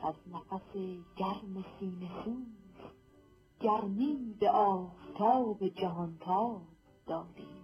از نفس گرم سینه سوز گرمی به آفتاب جهانتاب دادی.